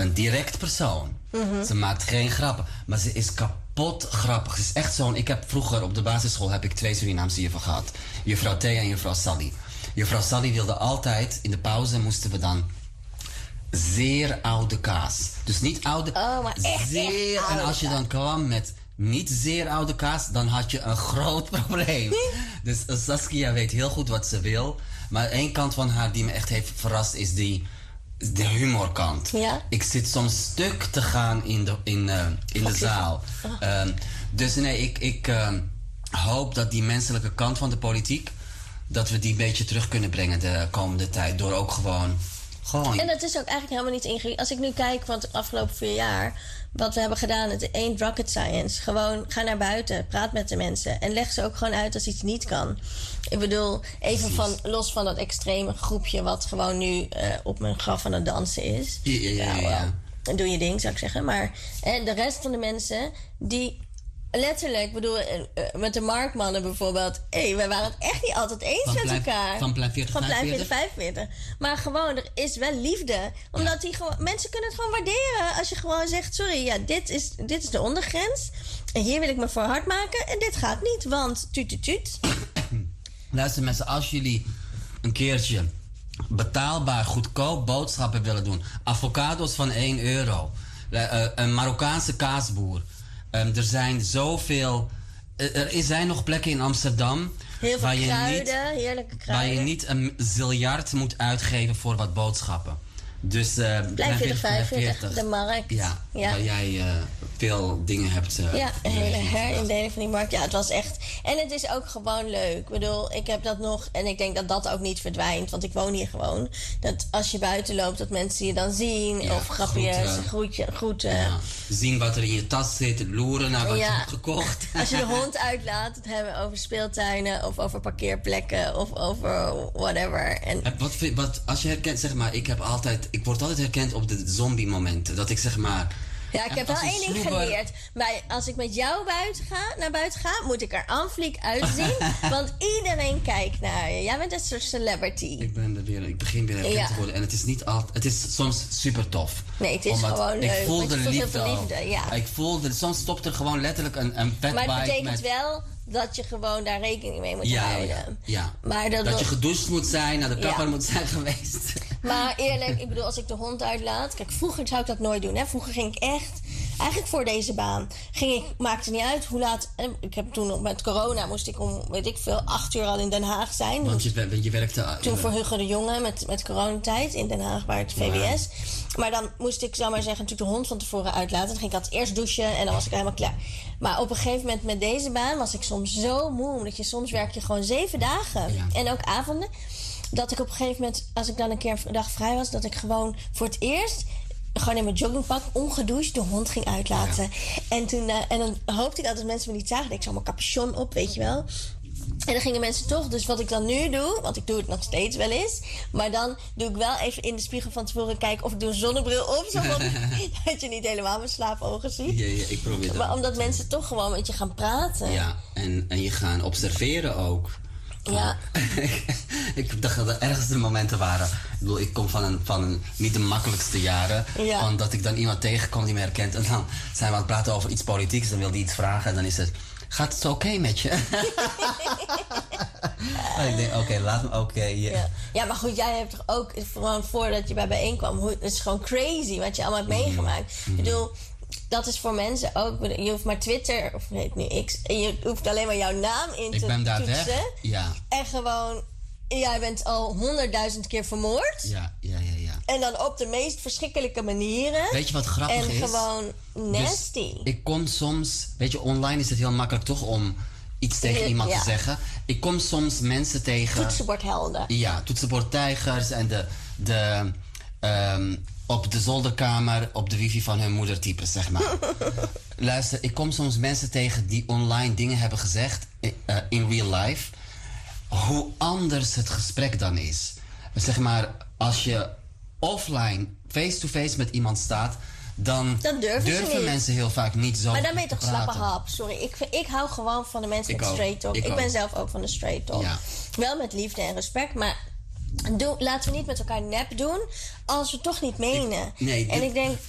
een direct persoon. Ze maakt geen grappen, maar ze is kapot grappig. Ze is echt zo'n... Ik heb vroeger op de basisschool heb ik 2 Surinaamse juffen gehad. Juffrouw Thea en juffrouw Sally. Juffrouw Sally wilde altijd... In de pauze moesten we dan... zeer oude kaas. Dus niet oude... Oh, maar echt zeer, oude en als je dan kwam met niet zeer oude kaas... dan had je een groot probleem. Dus Saskia weet heel goed wat ze wil. Maar één kant van haar die me echt heeft verrast... is de humorkant. Ja? Ik zit soms stuk te gaan in de zaal. Dus nee, ik hoop dat die menselijke kant van de politiek... dat we die een beetje terug kunnen brengen de komende tijd. Door ook gewoon... En dat is ook eigenlijk helemaal niet ingewikkeld. Als ik nu kijk van de afgelopen 4 jaar... wat we hebben gedaan, het ain't rocket science. Gewoon ga naar buiten, praat met de mensen... en leg ze ook gewoon uit als iets niet kan. Ik bedoel, even los van dat extreme groepje... wat gewoon nu op mijn graf aan het dansen is. Ja. Doe je ding, zou ik zeggen. Maar de rest van de mensen die... Letterlijk, ik bedoel, met de marktmannen bijvoorbeeld... wij waren het echt niet altijd eens met elkaar. Van plein 40, Van plein 40, 45. Maar gewoon, er is wel liefde. Omdat mensen kunnen het gewoon waarderen. Als je gewoon zegt, sorry, ja, dit is de ondergrens. En hier wil ik me voor hard maken. En dit gaat niet, want tuut. Luister mensen, als jullie een keertje... betaalbaar, goedkoop boodschappen willen doen... avocados van €1... een Marokkaanse kaasboer... er zijn zoveel... Er zijn nog plekken in Amsterdam... Heel veel kruiden, heerlijke kruiden. Waar je niet een ziljard moet uitgeven voor wat boodschappen. Dus... Plein 40, 45, de markt. Ja. Waar jij veel dingen hebt... een hele herindeling van die markt. Ja, het was echt... En het is ook gewoon leuk. Ik bedoel, ik heb dat nog... En ik denk dat dat ook niet verdwijnt. Want ik woon hier gewoon. Dat als je buiten loopt, dat mensen je dan zien. Of grapjes, groeten. Ja. Zien wat er in je tas zit. Loeren naar wat je hebt gekocht. Als je de hond uitlaat, het hebben over speeltuinen. Of over parkeerplekken. Of over whatever. En als je herkent, zeg maar... Ik word altijd herkend op de zombie-momenten. Dat ik zeg maar... Ja, ik heb wel één ding geleerd. Maar als ik met jou naar buiten ga, moet ik er aanfliek uitzien. Want iedereen kijkt naar je. Jij bent een soort celebrity. Ik begin weer herkend te worden. En het is niet altijd... Het is soms super tof. Nee, het is gewoon leuk. Ik voel de liefde. Ja. Soms stopt er gewoon letterlijk een fatbike. Maar het betekent wel dat je gewoon daar rekening mee moet houden. Ja. Maar dat je gedoucht moet zijn, naar de kapper moet zijn geweest. Maar eerlijk, ik bedoel, als ik de hond uitlaat... Kijk, vroeger zou ik dat nooit doen. Hè. Vroeger ging ik echt... Eigenlijk voor deze baan maakte niet uit hoe laat... Ik heb toen met corona moest ik om, 8 uur al in Den Haag zijn. Want je werkte... Toen voor Hugo de Jonge met coronatijd in Den Haag, waar het VWS. Maar dan moest ik, zou maar zeggen, natuurlijk de hond van tevoren uitlaten. Dan ging ik altijd eerst douchen en dan was ik helemaal klaar. Maar op een gegeven moment met deze baan was ik soms zo moe. Omdat soms werk je gewoon 7 dagen. Ja. En ook avonden. Dat ik op een gegeven moment, als ik dan een keer een dag vrij was... dat ik gewoon voor het eerst... gewoon in mijn joggingpak, ongedoucht, de hond ging uitlaten. Ja. En dan hoopte ik altijd dat mensen me niet zagen. Ik zou mijn capuchon op, weet je wel. En dan gingen mensen toch. Dus wat ik dan nu doe, want ik doe het nog steeds wel eens... maar dan doe ik wel even in de spiegel van tevoren kijken... of ik doe een zonnebril op, zodat dat je niet helemaal mijn slaapogen ziet. Ja, ik probeer dat. Maar omdat mensen toch gewoon met je gaan praten. Ja, en je gaan observeren ook. Ja. Ik dacht dat de ergste momenten waren. Ik bedoel, ik kom van een niet de makkelijkste jaren. Ja. Omdat ik dan iemand tegenkom die me herkent. En dan zijn we aan het praten over iets politieks. Dan wil die iets vragen. En dan is het... Gaat het oké met je? Ik denk, oké. Ja, maar goed, jij hebt toch ook... Gewoon voordat je bij bijeenkwam... Het is gewoon crazy wat je allemaal hebt meegemaakt. Ik bedoel... Dat is voor mensen ook... Je hoeft maar Twitter... Of heet nu X... En je hoeft alleen maar jouw naam in te toetsen. Ik ben daar weg. Ja. En gewoon... Jij bent al 100.000 keer vermoord. Ja. En dan op de meest verschrikkelijke manieren. Weet je wat grappig is? En gewoon nasty. Dus ik kom soms... Weet je, online is het heel makkelijk toch om iets tegen iemand te zeggen. Ik kom soms mensen tegen... Toetsenbordhelden. Ja, toetsenbordtijgers en de op de zolderkamer op de wifi van hun moeder typen, zeg maar. Luister, ik kom soms mensen tegen die online dingen hebben gezegd in real life. Hoe anders het gesprek dan is. Zeg maar, als je offline face-to-face met iemand staat... Dan durven mensen heel vaak niet zo. Maar dan ben je toch slappe hap. Sorry, ik hou gewoon van de mensen met straight talk. Ik ben zelf ook van de straight talk. Ja. Wel met liefde en respect, maar... laten we niet met elkaar nep doen als we het toch niet menen. Ik denk